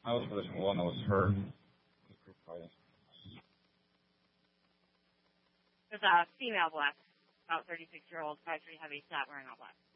I was position one. I was her. There's a female black, about 36-year-old, 5'3" heavy, sat wearing all black.